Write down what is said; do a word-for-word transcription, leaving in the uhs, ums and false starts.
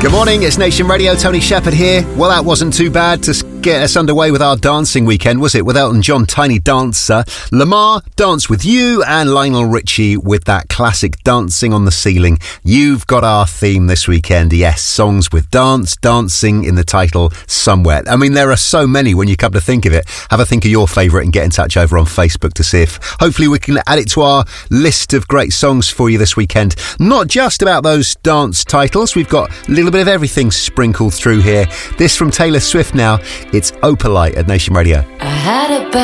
Good morning, it's Nation Radio, Tony Shepherd here. Well, that wasn't too bad to get us underway with our dancing weekend, was it? With Elton John, Tiny Dancer, Lamar, Dance With You, and Lionel Richie with that classic Dancing on the Ceiling. You've got our theme this weekend, yes, songs with dance, dancing in the title somewhere. I mean, there are so many when you come to think of it. Have a think of your favourite and get in touch over on Facebook to see if hopefully we can add it to our list of great songs for you this weekend. Not just about those dance titles, we've got a little bit of everything sprinkled through here. This from Taylor Swift now. It's Opalite at Nation Radio. I had a bad